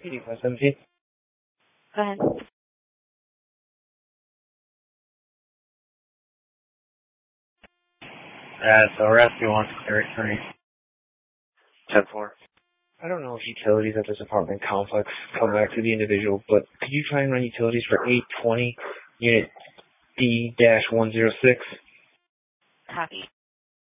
8517. Go ahead. So rescue wants to carry 3. 10-4. I don't know if utilities at this apartment complex come back to the individual, but could you try and run utilities for 820, unit D-106? Copy.